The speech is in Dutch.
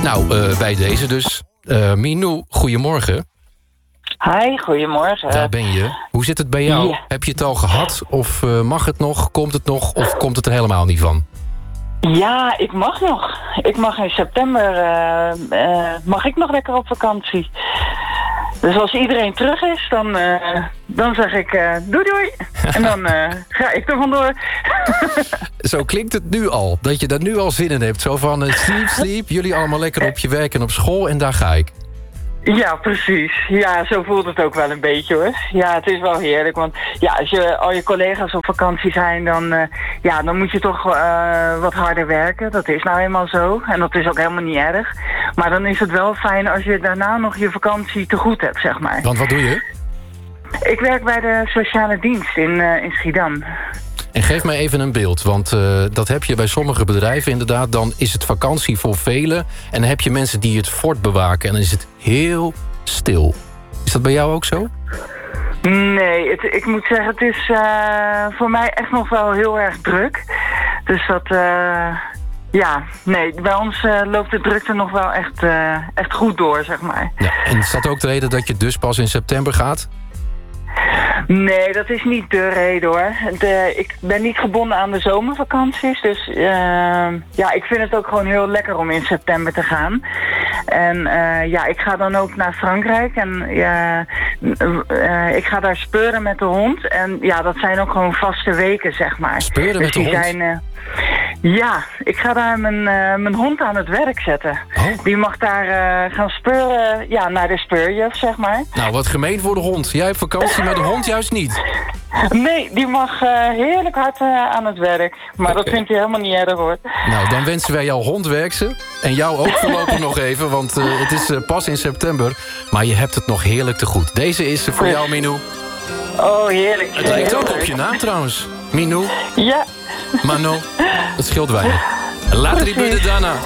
Nou, bij deze dus. Minou, goedemorgen. Hi, goedemorgen. Daar ben je. Hoe zit het bij jou? Ja. Heb je het al gehad? Of mag het nog? Komt het nog? Of komt het er helemaal niet van? Ja, ik mag nog. Ik mag in september mag ik nog lekker op vakantie. Dus als iedereen terug is, dan zeg ik doei doei. En dan ga ik er vandoor. Zo klinkt het nu al. Dat je daar nu al zin in hebt. Zo van sleep. Jullie allemaal lekker op je werk en op school en daar ga ik. Ja, precies. Ja, zo voelt het ook wel een beetje hoor. Ja, het is wel heerlijk. Want ja, als al je collega's op vakantie zijn, dan moet je toch wat harder werken. Dat is nou eenmaal zo. En dat is ook helemaal niet erg. Maar dan is het wel fijn als je daarna nog je vakantie te goed hebt, zeg maar. Want wat doe je? Ik werk bij de sociale dienst in Schiedam. En geef mij even een beeld, want dat heb je bij sommige bedrijven inderdaad. Dan is het vakantie voor velen. En dan heb je mensen die het fort bewaken. En dan is het heel stil. Is dat bij jou ook zo? Nee, ik moet zeggen, het is voor mij echt nog wel heel erg druk. Dus dat, bij ons loopt de drukte nog wel echt goed door, zeg maar. Ja, en is dat ook de reden dat je dus pas in september gaat? Nee, dat is niet de reden hoor. Ik ben niet gebonden aan de zomervakanties. Dus ik vind het ook gewoon heel lekker om in september te gaan. En ik ga dan ook naar Frankrijk. En ik ga daar speuren met de hond. En ja, dat zijn ook gewoon vaste weken, zeg maar. Speuren met de hond? Ja, ik ga daar mijn hond aan het werk zetten. Oh. Die mag daar gaan speuren, naar de speurjuf, zeg maar. Nou, wat gemeen voor de hond. Jij hebt vakantie, maar de hond juist niet. Nee, die mag heerlijk hard aan het werk. Maar dat vindt hij helemaal niet erg hoor. Nou, dan wensen wij jou hondwerkse. En jou ook voorlopig nog even, want het is pas in september. Maar je hebt het nog heerlijk te goed. Deze is voor jou, Minou. Oh, heerlijk. Het lijkt ook op je naam trouwens. Minou. Ja. Mano. Dat scheelt weinig. Later die budden daarna.